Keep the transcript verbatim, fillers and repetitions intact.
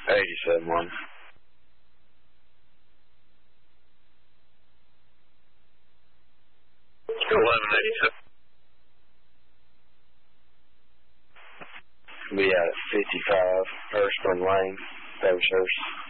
eighty-seven one. eleven eighty-seven. Be at fifty-five Hurstman Lane, Davis Hurst.